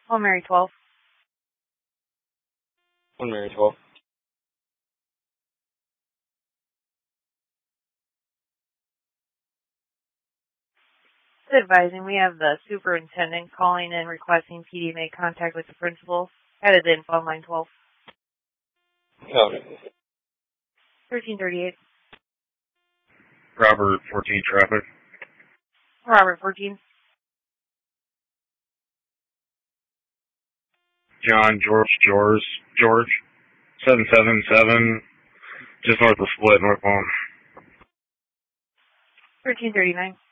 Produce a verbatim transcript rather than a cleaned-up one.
One Mary twelve. One Mary twelve. Advising, we have the superintendent calling in requesting P D make contact with the principal. That is info on line twelve. Okay. thirteen thirty-eight. Robert, fourteen traffic. Robert, fourteen. John, George, George, George, seven seven seven, just north of Split, North Palm. thirteen thirty-nine.